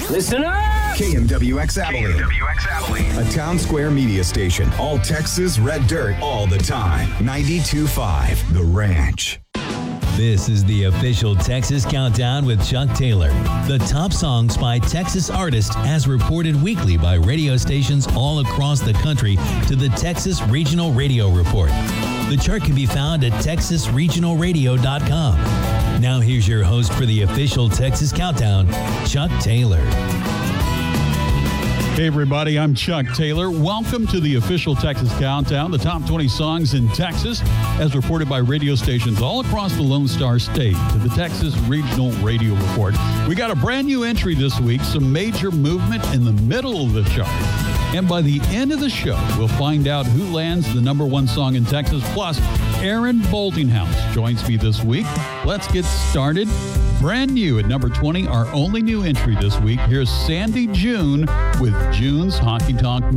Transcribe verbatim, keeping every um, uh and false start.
Listen up! K M W X Abilene. K M W X Abilene. A town square media station. All Texas red dirt all the time. ninety-two point five The Ranch. This is the official Texas Countdown with Chuck Taylor. The top songs by Texas artists as reported weekly by radio stations all across the country to the Texas Regional Radio Report. The chart can be found at texas regional radio dot com. Now here's your host for the official Texas Countdown, Chuck Taylor. Hey everybody, I'm Chuck Taylor. Welcome to the official Texas Countdown, the top twenty songs in Texas, as reported by radio stations all across the Lone Star State, to the Texas Regional Radio Report. We got a brand new entry this week, some major movement in the middle of the chart. And by the end of the show, we'll find out who lands the number one song in Texas. Plus, Aaron Boltinghouse joins me this week. Let's get started. Brand new at number twenty, our only new entry this week. Here's Sandy June with June's Honky Tonk